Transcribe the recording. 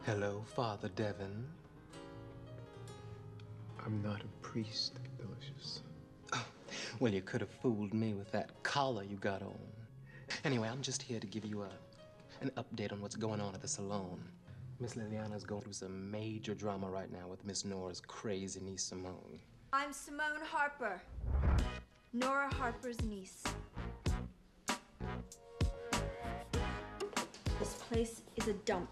Hello, Father Devon. I'm not a priest, Delicious. Oh, well, you could have fooled me with that collar you got on. Anyway, I'm just here to give you an update on what's going on at the salon. Miss Liliana's going through some major drama right now with Miss Nora's crazy niece Simone. I'm Simone Harper, Nora Harper's niece. This place is a dump.